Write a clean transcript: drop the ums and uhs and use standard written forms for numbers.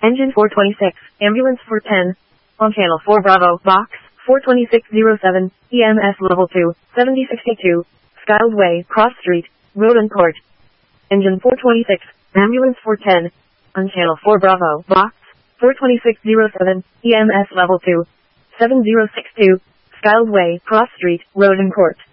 Engine 426, ambulance 410. On channel 4 Bravo, box 42607, EMS level 2, 7062, Skiles Way, Cross Street, Road and Court. Engine 426, ambulance 410. On channel 4 Bravo, box 42607, EMS level 2, 7062, Skiles Way, Cross Street, Road and Court.